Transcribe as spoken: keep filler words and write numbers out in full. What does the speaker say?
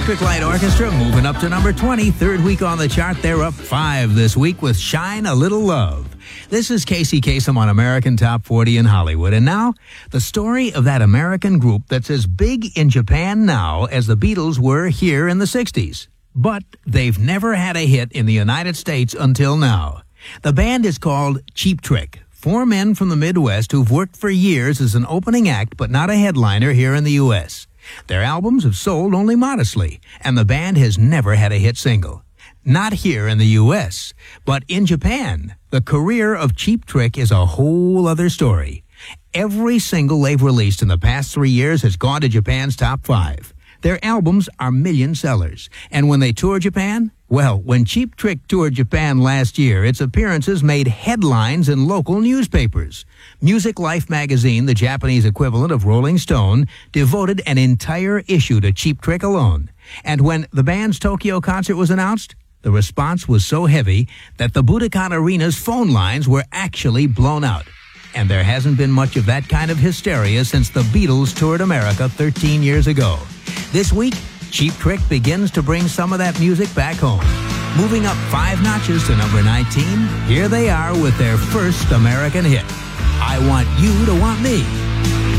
Electric Light Orchestra moving up to number twenty. Third week on the chart. They're up five this week with Shine a Little Love. This is Casey Kasem on American Top forty in Hollywood. And now, the story of that American group that's as big in Japan now as the Beatles were here in the sixties. But they've never had a hit in the United States until now. The band is called Cheap Trick. Four men from the Midwest who've worked for years as an opening act but not a headliner here in the U S. Their albums have sold only modestly, and the band has never had a hit single. Not here in the U S, but in Japan, the career of Cheap Trick is a whole other story. Every single they've released in the past three years has gone to Japan's top five. Their albums are million sellers. And when they tour Japan, well, when Cheap Trick toured Japan last year, its appearances made headlines in local newspapers. Music Life magazine, the Japanese equivalent of Rolling Stone, devoted an entire issue to Cheap Trick alone. And when the band's Tokyo concert was announced, the response was so heavy that the Budokan Arena's phone lines were actually blown out. And there hasn't been much of that kind of hysteria since the Beatles toured America thirteen years ago. This week, Cheap Trick begins to bring some of that music back home. Moving up five notches to number nineteen, here they are with their first American hit, I Want You to Want Me.